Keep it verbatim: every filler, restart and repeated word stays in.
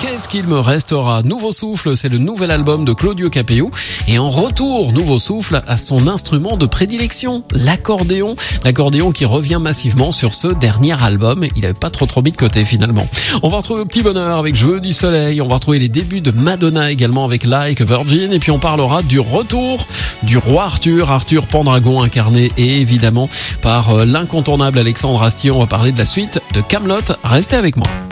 Qu'est-ce qu'il me restera? Nouveau souffle, c'est le nouvel album de Claudio Capéo. Et en retour, nouveau souffle à son instrument de prédilection, l'accordéon. L'accordéon qui revient massivement sur ce dernier album. Il avait pas trop trop mis de côté finalement. On va retrouver au petit bonheur avec Je veux du soleil. On va retrouver les débuts de Madonna également avec Like Virgin. Et puis on parlera du retour du roi Arthur, Arthur Pendragon incarné et évidemment par l'incontournable Alexandre Astier. On va parler de la suite de Kaamelott. Restez avec moi.